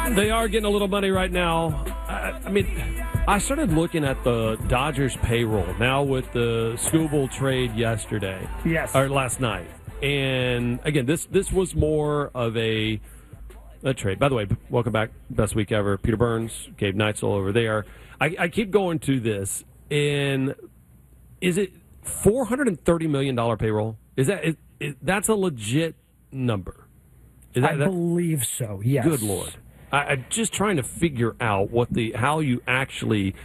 They are getting a little money right now. I mean, I started looking at the Dodgers payroll now with the Skubal trade yesterday. Yes. Or last night. And, again, this was more of a trade. By the way, welcome back. Best week ever. Peter Burns, Gabe Neitzel over there. I keep going to this. And is it $430 million payroll? That's a legit number? I believe so, yes. Good Lord. I'm just trying to figure out how you actually